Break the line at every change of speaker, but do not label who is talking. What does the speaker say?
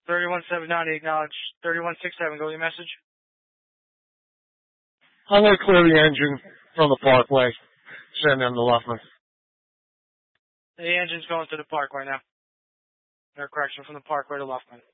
3179, acknowledge. 3167, go with your message.
I'm going to clear the engine from the parkway. Send them to Luffman.
The engine's going to the parkway now. Air correction from the parkway to Luffman.